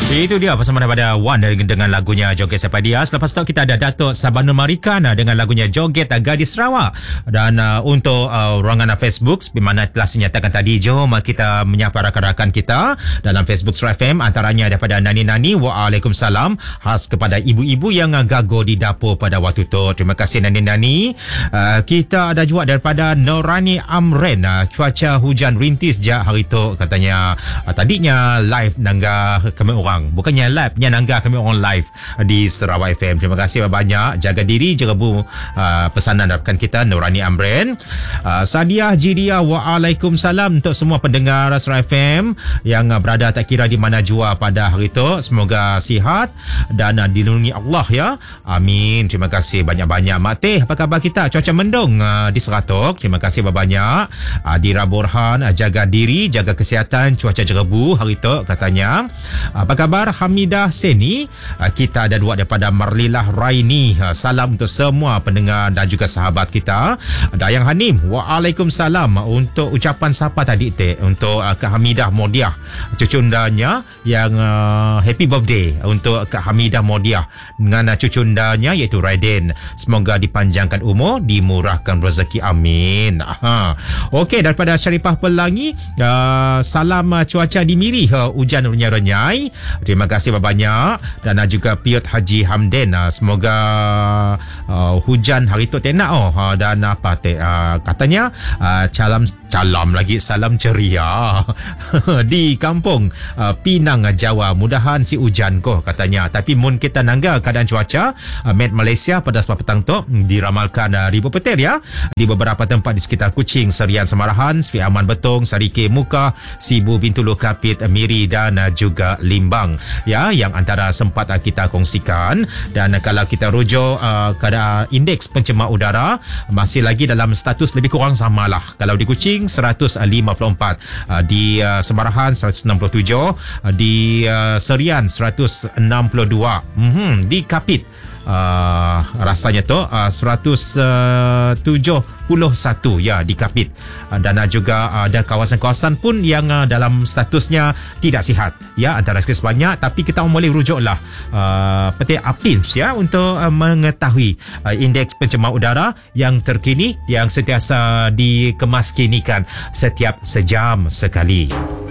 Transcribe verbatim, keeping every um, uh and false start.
Itu dia bersama daripada Wan dengan lagunya Joget Sepadia. Selepas tu kita ada Datuk Sabanur Marikan dengan lagunya Joget Gadis Sarawak. Dan uh, untuk uh, ruangan Facebook, di mana telah dinyatakan tadi, jom kita menyapa rakan-rakan kita dalam Facebook Surat F M, antaranya daripada Nani Nani. Waalaikumsalam, khas kepada ibu-ibu yang gagal di dapur pada waktu tu. Terima kasih Nani Nani. Uh, kita ada juga daripada Norani Amren, uh, cuaca hujan rintis je hari tu katanya. Uh, tadinya live nangga kami orang, bukannya live, nya nangga kami orang live di Sarawak F M. Terima kasih banyak. Jaga diri, jaga bu uh, pesanan daripada kita Nurani Amren. uh, Sadiah Jiria, waalaikumsalam untuk semua pendengar Sarawak F M yang uh, berada tak kira di mana jua pada hari itu. Semoga sihat dan uh, dilindungi Allah ya. Amin. Terima kasih banyak-banyak. Mak Teh, apa khabar kita? Cuaca mendung uh, di Seratok. Terima kasih banyak. Adira Borhan, uh, jaga diri, jaga kesihatan, cuaca jerebu hari itu katanya. Apa khabar Hamidah Seni? Kita ada dua daripada Marlilah Raini. Salam untuk semua pendengar dan juga sahabat kita. Dayang Hanim, waalaikumsalam. Untuk ucapan siapa tadi teh? Untuk uh, Kak Hamidah Modiah, cucundanya yang uh, happy birthday untuk Kak Hamidah Modiah dengan uh, cucundanya iaitu Raiden. Semoga dipanjangkan umur, dimurahkan rezeki, amin. Aha. Okey, daripada Syarifah Pelangi, uh, salam uh, cuaca di Miri, uh, hujan renyai-renyai. Terima kasih banyak. Dan uh, juga Piot Haji Hamden, uh, semoga uh, hujan hari tu tenak oh. Uh, dan apa te, uh, katanya uh, calam calam lagi salam ceria di kampung uh, Pinang Jawa, mudahan si hujan ko katanya. Tapi mun kita nangga keadaan cuaca uh, Met Malaysia pada sebab petang tu diramalkan uh, ribu petir ya di beberapa tempat di sekitar Kuching, Serian Semarahan, Sri Aman Betong, Sarike Muka, Sibu Bintulu Kapit, Miri dan uh, juga Limbang ya, yang antara sempat uh, kita kongsikan. Dan uh, kalau kita rujuk uh, keadaan indeks pencemar udara masih lagi dalam status lebih kurang samalah. Kalau di Kuching seratus lima puluh empat, uh, di uh, Semarahan seratus enam puluh tujuh, uh, di uh, Serian seratus enam puluh dua, mm-hmm, di Kapit uh, rasanya tu uh, seratus tujuh puluh satu ya di Kapit. Uh, dan uh, juga uh, ada kawasan-kawasan pun yang uh, dalam statusnya tidak sihat ya, antara sekian sebanyak. Tapi kita boleh rujuklah uh, peti APIMS ya untuk uh, mengetahui uh, indeks pencemar udara yang terkini yang sentiasa dikemaskinikan setiap sejam sekali.